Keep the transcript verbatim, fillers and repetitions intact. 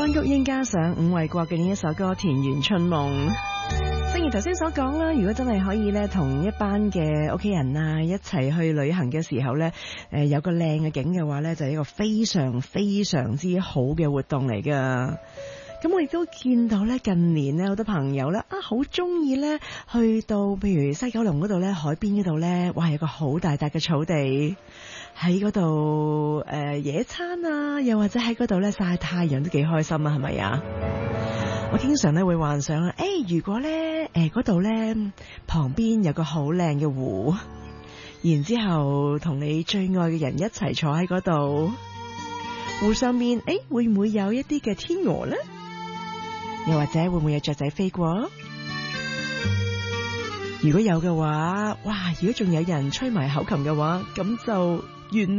關菊英加上伍衛國嘅呢一首歌《田園春夢》。正如頭先所講啦，如果真係可以咧，同一班嘅屋企人啊一齊去旅行嘅時候咧，誒有個靚嘅景嘅話咧，就係一個非常非常之好嘅活動嚟噶。咁我亦都見到咧，近年咧好多朋友咧啊，好中意咧去到譬如西九龍嗰度咧，海邊嗰度咧，哇，有個好大笪嘅草地，喺嗰度誒野餐啊，又或者喺嗰度咧曬太陽都幾開心啊，係咪啊？我經常咧會幻想啊，誒，如果咧誒嗰度咧旁邊有個好靚嘅湖，然之後同你最愛嘅人一齊坐喺嗰度，湖上面誒會唔會有一啲嘅天鵝咧？又或者會唔會有雀仔飛過？如果有嘅話，哇！如果仲有人吹埋口琴嘅話，咁就完美。